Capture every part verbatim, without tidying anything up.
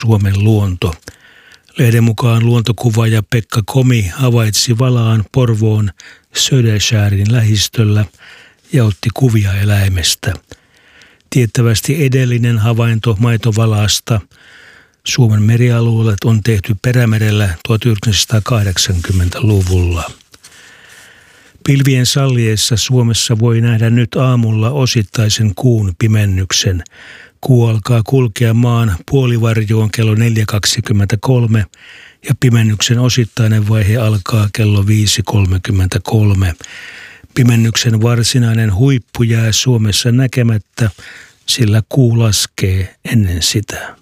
Suomen luonto. Lehden mukaan luontokuvaaja Pekka Komi havaitsi Valaan Porvoon Söderskjärin lähistöllä ja otti kuvia eläimestä. Tiettävästi edellinen havainto Maitovalaasta Suomen merialueelle on tehty Perämerellä tuhatyhdeksänsataakahdeksankymmentäluvulla. Pilvien salliessa Suomessa voi nähdä nyt aamulla osittaisen kuun pimennyksen. Kuu alkaa kulkea maan puolivarjoon kello neljä kaksikymmentäkolme ja pimennyksen osittainen vaihe alkaa kello viisi kolmekymmentäkolme. Pimennyksen varsinainen huippu jää Suomessa näkemättä, sillä kuu laskee ennen sitä.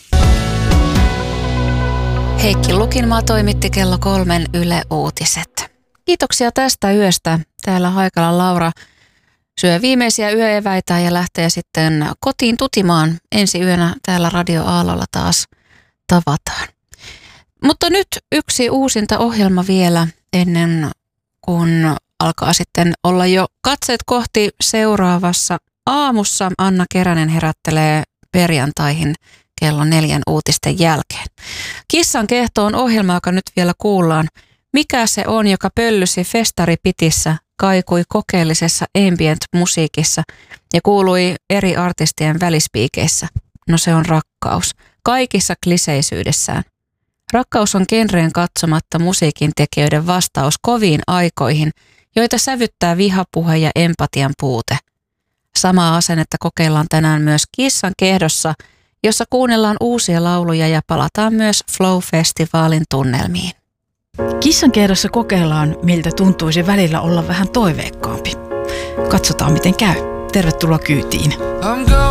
Heikki Lukinmaa toimitti kello kolmen Yle Uutiset. Kiitoksia tästä yöstä. Täällä Haikalan Laura syö viimeisiä yöeväitä ja lähtee sitten kotiin tutimaan. Ensi yönä täällä Radio Aallolla taas tavataan. Mutta nyt yksi uusinta ohjelma vielä ennen kuin alkaa sitten olla jo katseet kohti seuraavassa aamussa. Anna Keränen herättelee perjantaihin kello neljän uutisten jälkeen. Kissan kehto on ohjelma, joka nyt vielä kuullaan. Mikä se on, joka pöllysi festaripitissä, kaikui kokeellisessa ambient-musiikissa ja kuului eri artistien välispiikeissä? No se on rakkaus, kaikissa kliseisyydessään. Rakkaus on genreen katsomatta musiikin tekijöiden vastaus koviin aikoihin, joita sävyttää vihapuhe ja empatian puute. Samaa asennetta kokeillaan tänään myös Kissan kehdossa, jossa kuunnellaan uusia lauluja ja palataan myös Flow-festivaalin tunnelmiin. Kissan kehdossa kokeillaan, miltä tuntuisi välillä olla vähän toiveikkaampi. Katsotaan miten käy. Tervetuloa kyytiin.